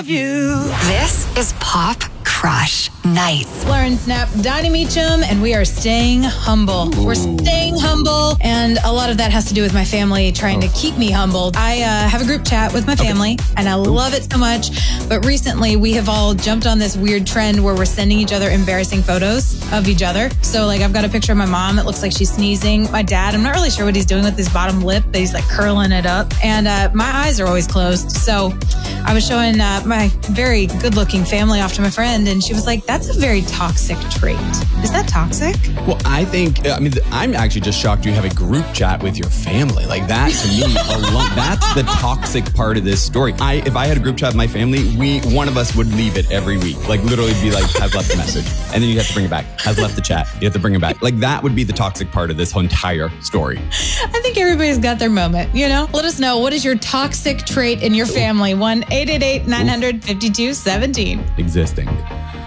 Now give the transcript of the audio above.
of you. This is Pop Crush Nights. Lauren Snap, Donnie Meacham, and we are staying humble. Ooh. We're staying humble, and a lot of that has to do with my family trying to keep me humble. I have a group chat with my family, and I love it so much. But recently, we have all jumped on this weird trend where we're sending each other embarrassing photos of each other. So, like, I've got a picture of my mom that looks like she's sneezing. My dad, I'm not really sure what he's doing with his bottom lip, but he's like curling it up. And my eyes are always closed. So I was showing my very good-looking family off to my friend, and she was like, that's a very toxic trait. Is that toxic? Well, I think, I'm actually just shocked you have a group chat with your family. Like that, to me, that's the toxic part of this story. If I had a group chat with my family, one of us would leave it every week. Like literally be like, has left the message. And then you have to bring it back. Has left the chat. You have to bring it back. Like that would be the toxic part of this whole entire story. I think everybody's got their moment, you know? Let us know, what is your toxic trait in your family? 1-888-900-5217. Existing.